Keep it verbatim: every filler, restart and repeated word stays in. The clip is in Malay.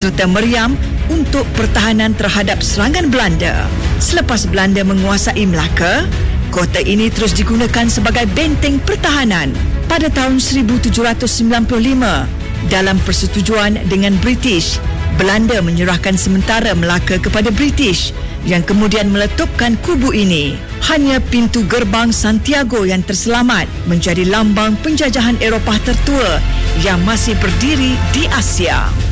serta meriam untuk pertahanan terhadap serangan Belanda. Selepas Belanda menguasai Melaka, kota ini terus digunakan sebagai benteng pertahanan. Pada tahun seribu tujuh ratus sembilan puluh lima, dalam persetujuan dengan British, Belanda menyerahkan sementara Melaka kepada British yang kemudian meletupkan kubu ini. Hanya pintu gerbang Santiago yang terselamat menjadi lambang penjajahan Eropah tertua yang masih berdiri di Asia.